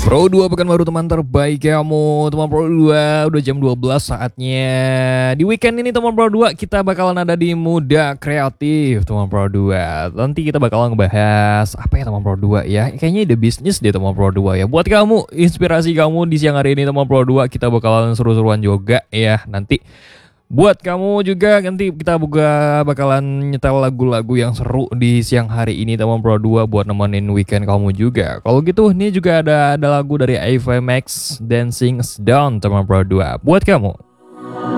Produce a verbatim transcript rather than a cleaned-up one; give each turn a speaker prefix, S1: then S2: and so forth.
S1: Pro dua pekan baru teman terbaik kamu. Teman Pro dua udah jam dua belas saatnya. Di weekend ini teman Pro dua kita bakalan ada di Muda Kreatif teman Pro dua. Nanti kita bakalan ngebahas apa ya teman Pro dua ya. Kayaknya ide bisnis deh teman Pro dua ya. Buat kamu, inspirasi kamu di siang hari ini teman Pro dua, kita bakalan seru-seruan juga ya. Nanti buat kamu juga nanti kita juga bakalan nyetel lagu-lagu yang seru di siang hari ini teman Pro dua buat nemenin weekend kamu juga. Kalau gitu ini juga ada ada lagu dari Ava Max, Dancing Us Down teman Pro dua buat kamu.